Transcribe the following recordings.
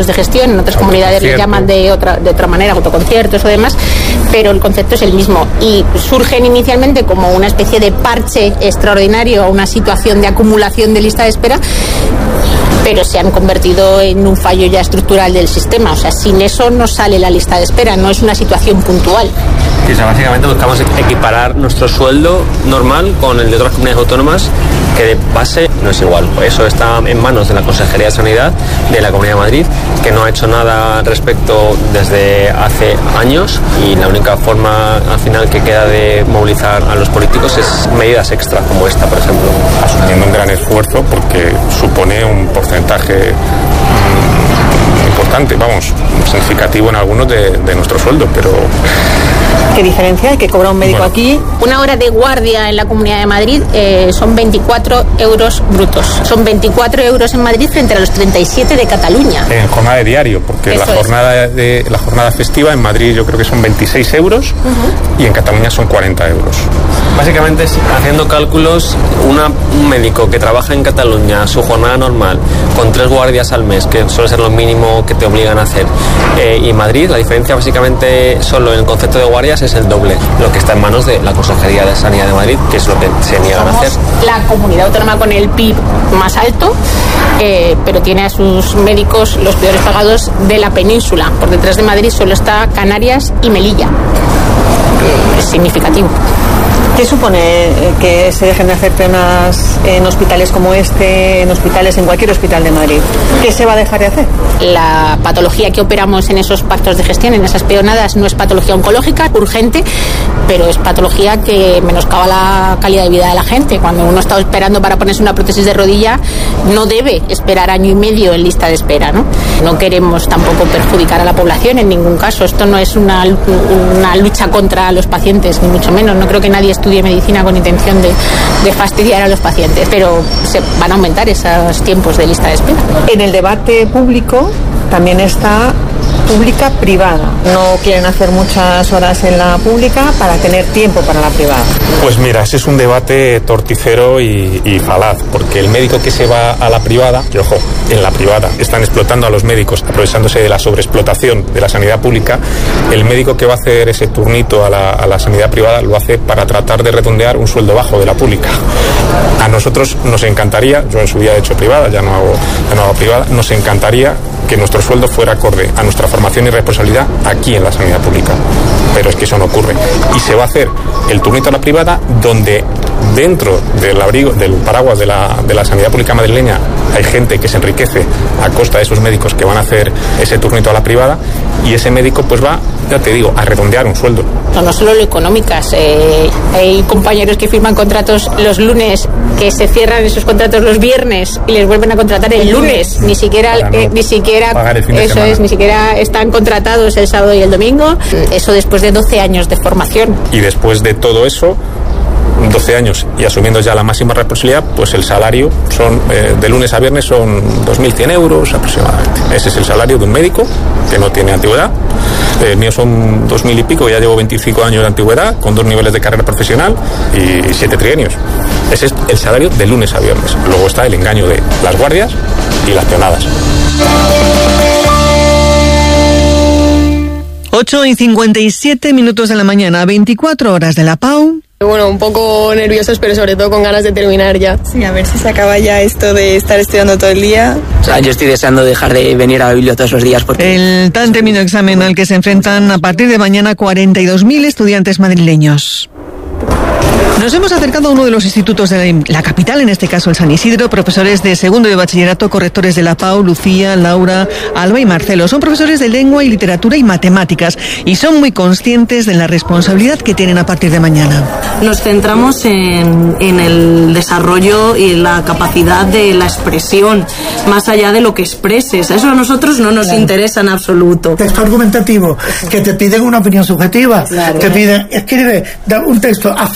pactos de gestión, en otras comunidades le llaman de otra manera, autoconciertos o demás, pero el concepto es el mismo. Y surgen inicialmente como una especie de parche extraordinario a una situación de acumulación de lista de espera, pero se han convertido en un fallo ya estructural del sistema. O sea, sin eso no sale la lista de espera, no es una situación puntual. O sea, básicamente buscamos equiparar nuestro sueldo normal con el de otras comunidades autónomas, que de base no es igual. Eso está en manos de la Consejería de Sanidad de la Comunidad de Madrid, que no ha hecho nada al respecto desde hace años, y la única forma al final que queda de movilizar a los políticos es medidas extra como esta, por ejemplo. Asumiendo un gran esfuerzo porque supone un porcentaje importante, significativo en algunos de nuestro sueldo, pero... ¿Qué diferencia hay que cobra un médico aquí? Una hora de guardia en la Comunidad de Madrid son 24 euros brutos. Son 24 euros en Madrid frente a los 37 de Cataluña. En jornada de diario, porque la jornada festiva en Madrid yo creo que son 26 euros y en Cataluña son 40 euros. Básicamente, haciendo cálculos, un médico que trabaja en Cataluña, su jornada normal, con 3 guardias al mes, que suele ser lo mínimo que te obligan a hacer, y en Madrid la diferencia básicamente solo en el concepto de guardias es el doble, lo que está en manos de la Consejería de Sanidad de Madrid, que es lo que se niegan a hacer. La comunidad autónoma con el PIB más alto, pero tiene a sus médicos los peores pagados de la península. Por detrás de Madrid solo está Canarias y Melilla. Es significativo. ¿Qué supone que se dejen de hacer peonas en hospitales como este, en cualquier hospital de Madrid? ¿Qué se va a dejar de hacer? La patología que operamos en esos pactos de gestión, en esas peonadas, no es patología oncológica, urgente, pero es patología que menoscaba la calidad de vida de la gente. Cuando uno está esperando para ponerse una prótesis de rodilla, no debe esperar año y medio en lista de espera, ¿no? No queremos tampoco perjudicar a la población en ningún caso. Esto no es una lucha contra los pacientes, ni mucho menos. No creo que nadie estudie medicina con intención de fastidiar a los pacientes, pero se van a aumentar esos tiempos de lista de espera. En el debate público también está pública-privada. No quieren hacer muchas horas en la pública para tener tiempo para la privada. Pues mira, ese es un debate torticero y falaz, porque el médico que se va a la privada, y ojo, en la privada están explotando a los médicos, aprovechándose de la sobreexplotación de la sanidad pública. El médico que va a hacer ese turnito a la sanidad privada lo hace para tratar de redondear un sueldo bajo de la pública. A nosotros nos encantaría, yo en su día he hecho privada, ya no hago privada, nos encantaría que nuestro sueldo fuera acorde a nuestra formación y responsabilidad aquí en la sanidad pública, pero es que eso no ocurre, y se va a hacer el turnito a la privada, donde dentro del abrigo, del paraguas de la sanidad pública madrileña, hay gente que se enriquece a costa de esos médicos que van a hacer ese turnito a la privada, y ese médico pues va, ya te digo, a redondear un sueldo. No solo lo económicas, hay compañeros que firman contratos los lunes, que se cierran esos contratos los viernes y les vuelven a contratar el lunes, ni siquiera eso es, ni siquiera están contratados el sábado y el domingo, eso después de 12 años de formación. Y después de todo eso, 12 años y asumiendo ya la máxima responsabilidad, pues el salario son de lunes a viernes son 2.100 euros aproximadamente. Ese es el salario de un médico que no tiene antigüedad. El mío son 2.000 y pico, ya llevo 25 años de antigüedad, con 2 niveles de carrera profesional y 7 trienios. Ese es el salario de lunes a viernes. Luego está el engaño de las guardias y las peonadas. 8:57 de la mañana, 24 horas de la PAU. Bueno, un poco nerviosos, pero sobre todo con ganas de terminar ya. Sí, a ver si se acaba ya esto de estar estudiando todo el día. O sea, yo estoy deseando dejar de venir a la biblioteca todos los días porque... El tan temido examen al que se enfrentan a partir de mañana 42.000 estudiantes madrileños. Nos hemos acercado a uno de los institutos de la capital, en este caso el San Isidro, profesores de segundo de bachillerato, correctores de la PAU, Lucía, Laura, Alba y Marcelo. Son profesores de lengua y literatura y matemáticas y son muy conscientes de la responsabilidad que tienen a partir de mañana. Nos centramos en el desarrollo y la capacidad de la expresión, más allá de lo que expreses. Eso a nosotros no nos interesa en absoluto. Texto argumentativo, que te piden una opinión subjetiva, te piden, escribe un texto a favor o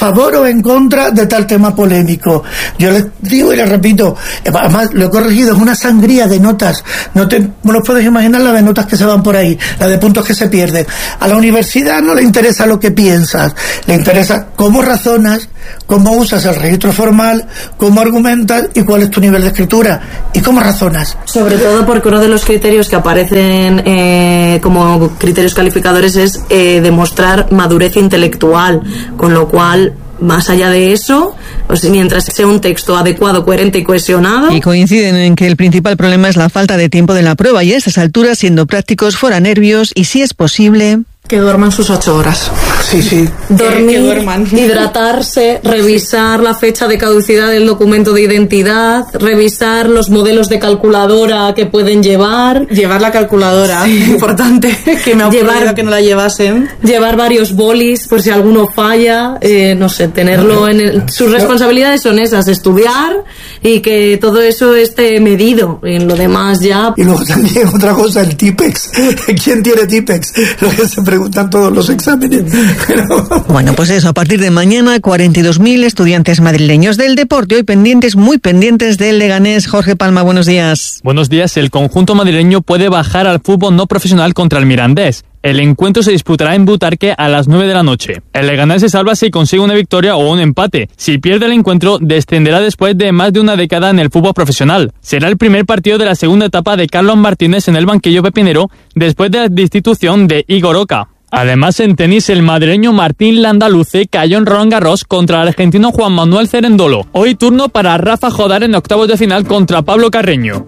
o en contra de tal tema polémico. Yo les digo y les repito, además lo he corregido, es una sangría de notas. No os podéis imaginar la de notas que se van por ahí, la de puntos que se pierden. A la universidad no le interesa lo que piensas, le interesa cómo razonas, cómo usas el registro formal, cómo argumentas y cuál es tu nivel de escritura y cómo razonas. Sobre todo porque uno de los criterios que aparecen como criterios calificadores es demostrar madurez intelectual, con lo cual, más allá de eso, pues mientras sea un texto adecuado, coherente y cohesionado. Y coinciden en que el principal problema es la falta de tiempo de la prueba y a estas alturas, siendo prácticos, fuera nervios y, si es posible, que duerman sus 8 horas. Sí. Dormir, hidratarse, revisar la fecha de caducidad del documento de identidad, revisar los modelos de calculadora que pueden llevar. Llevar la calculadora, importante, que me ha ocurrido que no la llevasen. Llevar varios bolis por si alguno falla, no sé, tenerlo en sus responsabilidades son esas, estudiar y que todo eso esté medido. En lo demás ya. Y luego también otra cosa, el TIPEX. ¿Quién tiene TIPEX? Lo que se preguntan todos los exámenes. Bueno, pues eso, a partir de mañana, 42.000 estudiantes madrileños del deporte, hoy pendientes, muy pendientes del Leganés. Jorge Palma, buenos días. Buenos días. El conjunto madrileño puede bajar al fútbol no profesional contra el Mirandés. El encuentro se disputará en Butarque a las 9 de la noche. El Leganés se salva si consigue una victoria o un empate. Si pierde el encuentro, descenderá después de más de una década en el fútbol profesional. Será el primer partido de la segunda etapa de Carlos Martínez en el banquillo pepinero después de la destitución de Igor Oca. Además, en tenis, el madrileño Martín Landaluce cayó en Roland Garros contra el argentino Juan Manuel Cerendolo. Hoy turno para Rafa Jodar en octavos de final contra Pablo Carreño.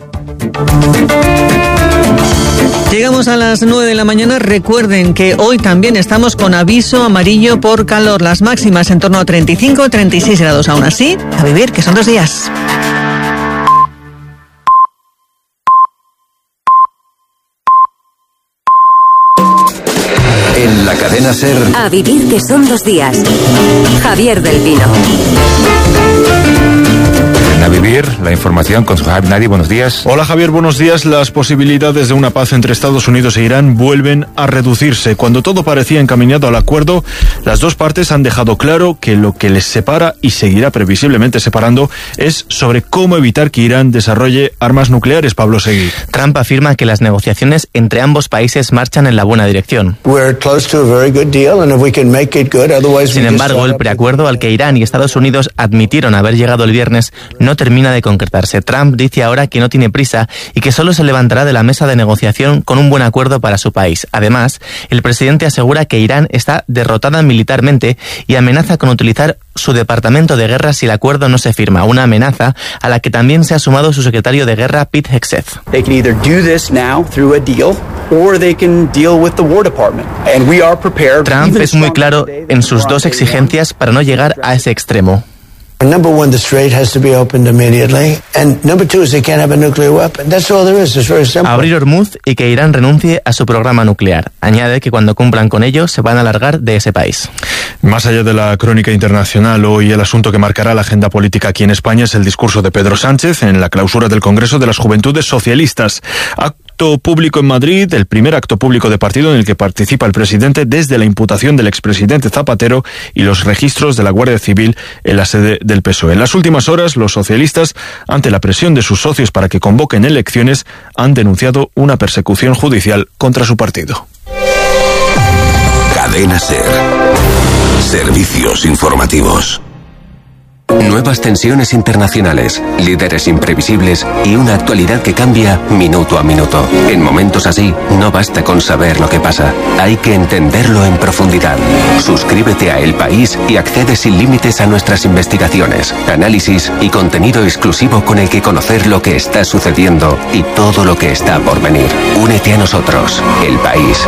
Llegamos a las 9 de la mañana. Recuerden que hoy también estamos con aviso amarillo por calor. Las máximas en torno a 35-36 grados. Aún así, a vivir, que son 2 días. En la cadena SER. A vivir, que son 2 días. Javier del Pino. A vivir, la información con Suhaib Nadi. Buenos días. Hola Javier, buenos días. Las posibilidades de una paz entre Estados Unidos e Irán vuelven a reducirse. Cuando todo parecía encaminado al acuerdo, las dos partes han dejado claro que lo que les separa y seguirá previsiblemente separando es sobre cómo evitar que Irán desarrolle armas nucleares. Pablo Seguí. Trump afirma que las negociaciones entre ambos países marchan en la buena dirección. Sin embargo, el preacuerdo al que Irán y Estados Unidos admitieron haber llegado el viernes no termina de concretarse. Trump dice ahora que no tiene prisa y que solo se levantará de la mesa de negociación con un buen acuerdo para su país. Además, el presidente asegura que Irán está derrotada militarmente y amenaza con utilizar su departamento de guerra si el acuerdo no se firma, una amenaza a la que también se ha sumado su secretario de guerra, Pete Hegseth. Trump es muy claro en sus dos exigencias para no llegar a ese extremo. Number one, the strait has to be opened immediately. And number two is they can't have a nuclear weapon. That's all there is. It's very simple. Abrir Hormuz y que Irán renuncie a su programa nuclear. Añade que cuando cumplan con ello se van a largar de ese país. Más allá de la crónica internacional, hoy el asunto que marcará la agenda política aquí en España es el discurso de Pedro Sánchez en la clausura del Congreso de las Juventudes Socialistas. Acto público en Madrid, el primer acto público de partido en el que participa el presidente desde la imputación del expresidente Zapatero y los registros de la Guardia Civil en la sede del PSOE. En las últimas horas, los socialistas, ante la presión de sus socios para que convoquen elecciones, han denunciado una persecución judicial contra su partido. Cadena SER. Servicios informativos. Nuevas tensiones internacionales, líderes imprevisibles y una actualidad que cambia minuto a minuto. En momentos así, no basta con saber lo que pasa, hay que entenderlo en profundidad. Suscríbete a El País y accede sin límites a nuestras investigaciones, análisis y contenido exclusivo con el que conocer lo que está sucediendo y todo lo que está por venir. Únete a nosotros, El País.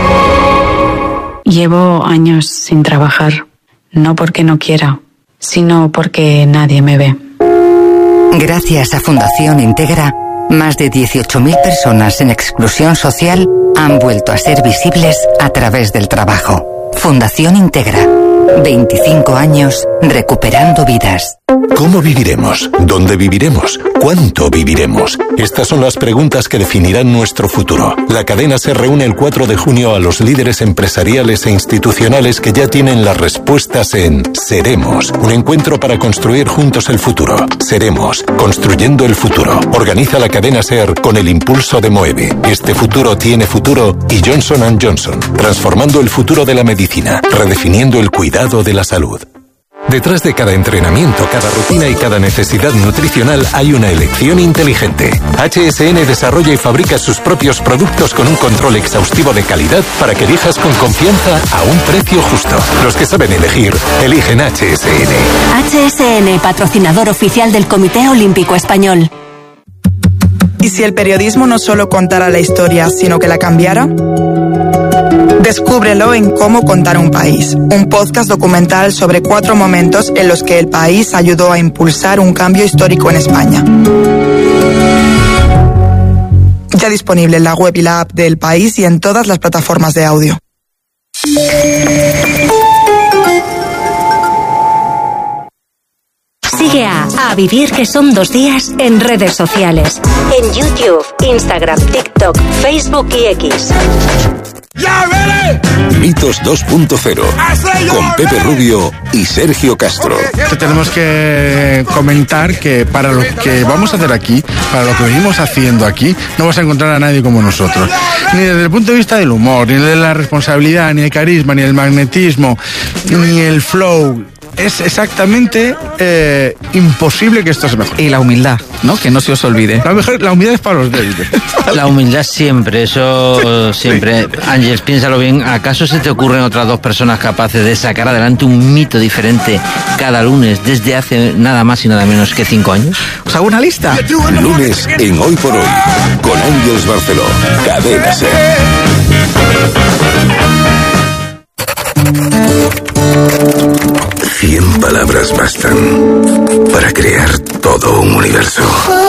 Llevo años sin trabajar, no porque no quiera, sino porque nadie me ve. Gracias a Fundación Integra, más de 18.000 personas en exclusión social han vuelto a ser visibles a través del trabajo. Fundación Integra, 25 años recuperando vidas. ¿Cómo viviremos? ¿Dónde viviremos? ¿Cuánto viviremos? Estas son las preguntas que definirán nuestro futuro. La cadena SER reúne el 4 de junio a los líderes empresariales e institucionales que ya tienen las respuestas en Seremos, un encuentro para construir juntos el futuro. Seremos, construyendo el futuro. Organiza la cadena SER con el impulso de Moeve. Este futuro tiene futuro y Johnson & Johnson, transformando el futuro de la medicina, redefiniendo el cuidado de la salud. Detrás de cada entrenamiento, cada rutina y cada necesidad nutricional hay una elección inteligente. HSN desarrolla y fabrica sus propios productos con un control exhaustivo de calidad para que elijas con confianza a un precio justo. Los que saben elegir, eligen HSN. HSN, patrocinador oficial del Comité Olímpico Español. ¿Y si el periodismo no solo contara la historia, sino que la cambiara? Descúbrelo en Cómo contar un país, un podcast documental sobre 4 momentos en los que el país ayudó a impulsar un cambio histórico en España. Ya disponible en la web y la app de El País y en todas las plataformas de audio. Sigue a Vivir, que son 2 días, en redes sociales. En YouTube, Instagram, TikTok, Facebook y X. Mitos 2.0 con Pepe Rubio y Sergio Castro. Tenemos que comentar que para lo que vamos a hacer aquí, para lo que venimos haciendo aquí, no vas a encontrar a nadie como nosotros. Ni desde el punto de vista del humor, ni de la responsabilidad, ni el carisma, ni el magnetismo, ni el flow. Es exactamente imposible que esto se mejore. Y la humildad, ¿no? Que no se os olvide. La humildad es para los débiles. La humildad siempre, eso siempre. Ángeles, piénsalo bien. ¿Acaso se te ocurren otras 2 personas capaces de sacar adelante un mito diferente cada lunes desde hace nada más y nada menos que 5 años? ¿Os hago una lista? Lunes en Hoy por Hoy, con Ángeles Barceló. Cadena SER. 100 palabras bastan para crear todo un universo.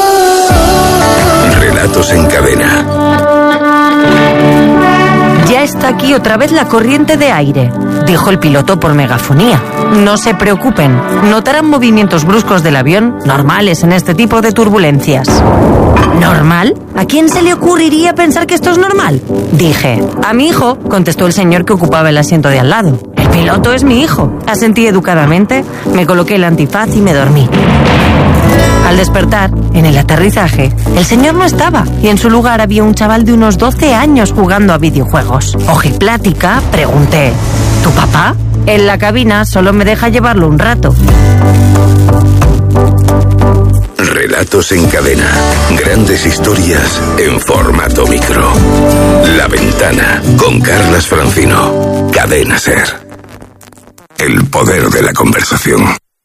Relatos en cadena. Ya está aquí otra vez la corriente de aire, dijo el piloto por megafonía. No se preocupen, notarán movimientos bruscos del avión normales en este tipo de turbulencias. ¿Normal? ¿A quién se le ocurriría pensar que esto es normal? Dije. A mi hijo, contestó el señor que ocupaba el asiento de al lado. El piloto es mi hijo. Asentí educadamente, me coloqué el antifaz y me dormí. Al despertar, en el aterrizaje, el señor no estaba y en su lugar había un chaval de unos 12 años jugando a videojuegos. Ojiplática, pregunté, ¿tu papá? En la cabina solo me deja llevarlo un rato. Relatos en cadena. Grandes historias en formato micro. La Ventana con Carlas Francino. Cadena SER. El poder de la conversación.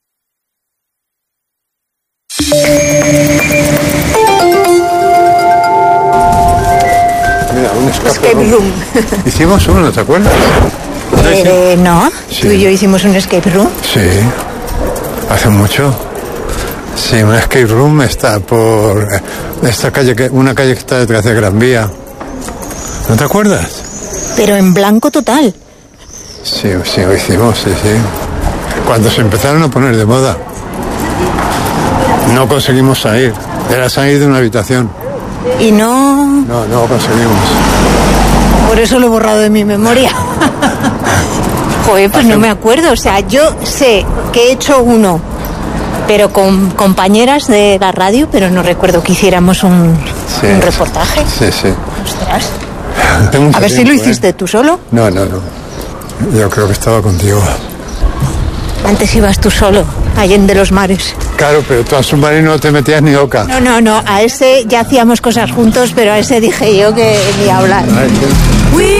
Mira, un escape room. Hicimos uno, ¿te acuerdas? No, sí. Tú y yo hicimos un escape room. Sí, hace mucho. Sí, un escape room está por esta calle, una calle que está detrás de Gran Vía. ¿No te acuerdas? Pero en blanco total. Sí, lo hicimos, sí. Cuando se empezaron a poner de moda. No conseguimos salir. Era salir de una habitación. Y no... No conseguimos. Por eso lo he borrado de mi memoria. Joder, pues no me acuerdo. O sea, yo sé que he hecho uno, pero con compañeras de la radio, pero no recuerdo que hiciéramos un reportaje. Sí. Ostras. A ver si lo hiciste tú solo. No. Yo creo que estaba contigo. Antes ibas tú solo, allende los mares. Claro, pero tú al submarino no te metías ni oca. No, a ese ya hacíamos cosas juntos, pero a ese dije yo que ni hablar.